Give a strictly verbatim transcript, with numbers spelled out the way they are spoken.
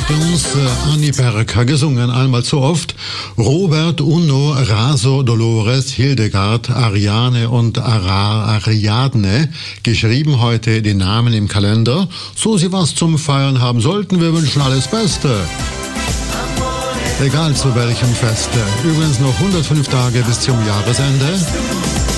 bei uns äh, Anni Perka gesungen, einmal zu oft. Robert, Uno, Raso, Dolores, Hildegard, Ariane und Ara, Ariadne. Geschrieben heute die Namen im Kalender. So sie was zum Feiern haben sollten, wir wünschen alles Beste. Egal zu welchem Feste. Übrigens noch hundertfünf Tage bis zum Jahresende.